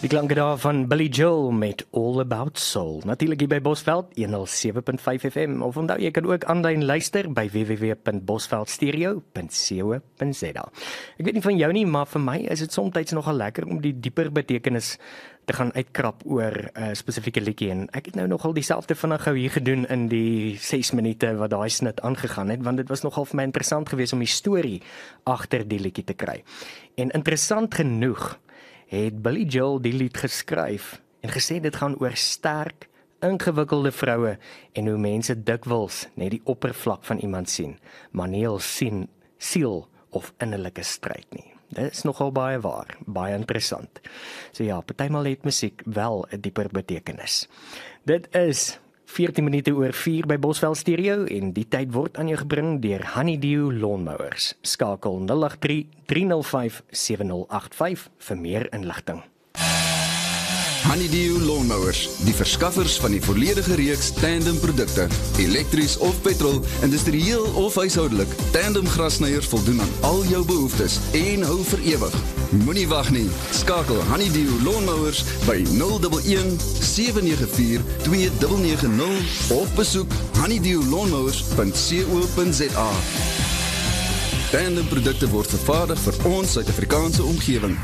Die klanke daar van Billy Joel met All About Soul. Natuurlik hier by Bosveld 107.5 FM. Of onthou, jy kan ook aanlyn luister by www.bosveldstereo.co.za. Ek weet nie van jou nie, maar vir my is dit soms nogal lekker om die dieper betekenis te gaan uitkrap oor 'n spesifieke liedjie. En ek het nou nogal dieselfde vinnig gou hier gedoen in die 6 minute wat daai snit aangegaan het, want dit was nogal vir my interessant geweest om die storie agter die liedjie te kry. En interessant genoeg het Billy Joel die lied geskryf en gesê dit gaan oor sterk, ingewikkelde vroue en hoe mense dikwels net die oppervlak van iemand sien, maar nie al sien siel of innerlike stryd nie. Dit is nogal baie waar, baie interessant. So ja, partymal het musiek wel 'n dieper betekenis. Dit is 14 minute oor 4 by Bosveld Stereo en die tyd word aan jou gebring deur Honeydew Lawnmowers. Skakel 083 305 7085 vir meer inligting. Honeydew Lawnmowers, die verskaffers van die volledige reeks Tandem produkte, elektries of petrol, industrieel of huishoudelik. Tandem grassnyers voldoen aan al jou behoeftes en hou vir ewig. Moenie wag nie. Skakel Honeydew Lawnmowers by 011 794 2990 of besoek honeydewlawnmowers.co.za. Tandem produkte word vervaardig vir ons Suid-Afrikaanse omgewing.